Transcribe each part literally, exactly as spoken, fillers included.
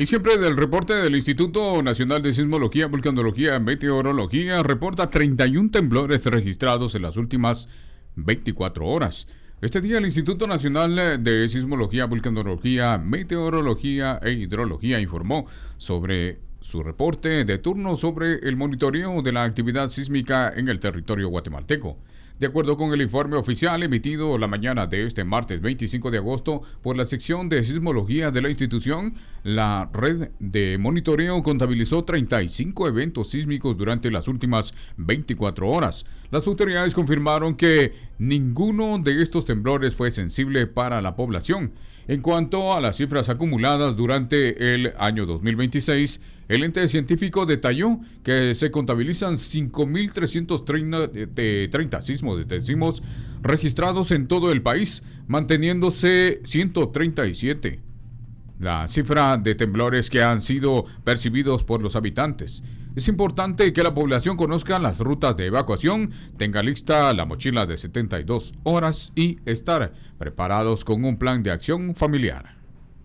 Y siempre del reporte del Instituto Nacional de Sismología, Vulcanología y Meteorología, reporta treinta y un temblores registrados en las últimas veinticuatro horas. Este día el Instituto Nacional de Sismología, Vulcanología, Meteorología e Hidrología informó sobre su reporte de turno sobre el monitoreo de la actividad sísmica en el territorio guatemalteco. De acuerdo con el informe oficial emitido la mañana de este martes veinticinco de agosto por la sección de sismología de la institución, la red de monitoreo contabilizó treinta y cinco eventos sísmicos durante las últimas veinticuatro horas. Las autoridades confirmaron que ninguno de estos temblores fue sensible para la población. En cuanto a las cifras acumuladas durante el año dos mil veintiséis, el ente científico detalló que se contabilizan cinco mil trescientos treinta sismos decimos registrados en todo el país, manteniéndose ciento treinta y siete la cifra de temblores que han sido percibidos por los habitantes. Es importante que la población conozca las rutas de evacuación, tenga lista la mochila de setenta y dos horas y estar preparados con un plan de acción familiar.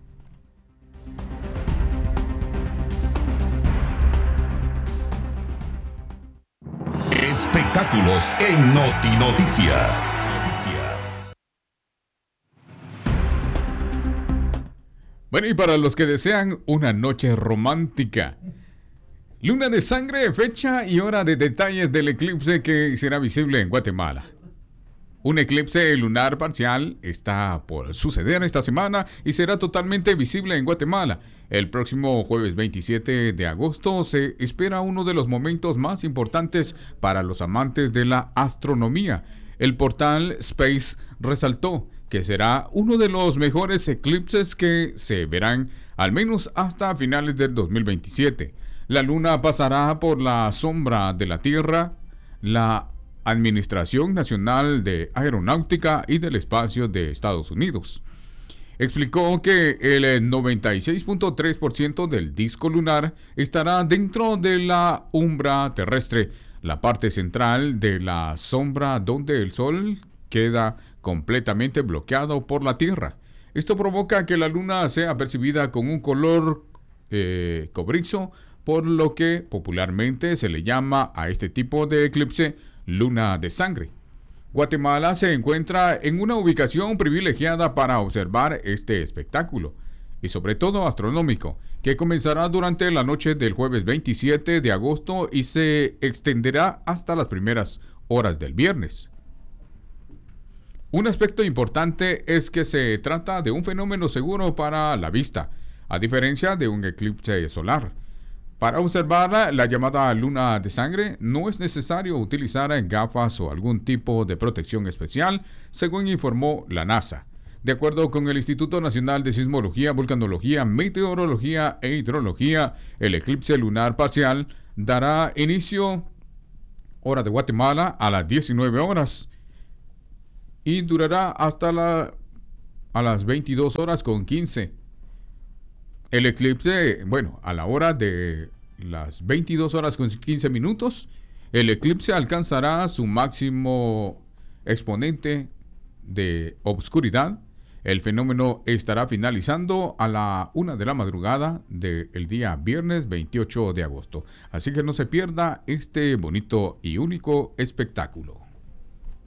Espectáculos en Noti Noticias. Bueno, y para los que desean una noche romántica, luna de sangre, fecha y hora de detalles del eclipse que será visible en Guatemala. Un eclipse lunar parcial está por suceder esta semana y será totalmente visible en Guatemala. El próximo jueves veintisiete de agosto se espera uno de los momentos más importantes para los amantes de la astronomía. El portal Space resaltó que será uno de los mejores eclipses que se verán al menos hasta finales del dos mil veintisiete. La luna pasará por la sombra de la Tierra. La Administración Nacional de Aeronáutica y del Espacio de Estados Unidos explicó que el noventa y seis punto tres por ciento del disco lunar estará dentro de la umbra terrestre, la parte central de la sombra donde el Sol queda completamente bloqueado por la Tierra. Esto provoca que la luna sea percibida con un color eh, cobrizo, por lo que popularmente se le llama a este tipo de eclipse luna de sangre. Guatemala se encuentra en una ubicación privilegiada para observar este espectáculo, y sobre todo astronómico, que comenzará durante la noche del jueves veintisiete de agosto y se extenderá hasta las primeras horas del viernes. Un aspecto importante es que se trata de un fenómeno seguro para la vista, a diferencia de un eclipse solar. Para observar la llamada luna de sangre no es necesario utilizar gafas o algún tipo de protección especial, según informó la NASA. De acuerdo con el Instituto Nacional de Sismología, Vulcanología, Meteorología e Hidrología, el eclipse lunar parcial dará inicio, hora de Guatemala, a las diecinueve horas y durará hasta la, a las veintidós horas con quince. El eclipse, bueno, a la hora de las veintidós horas con quince minutos, el eclipse alcanzará su máximo exponente de obscuridad. El fenómeno estará finalizando a la una de la madrugada del día viernes veintiocho de agosto. Así que no se pierda este bonito y único espectáculo.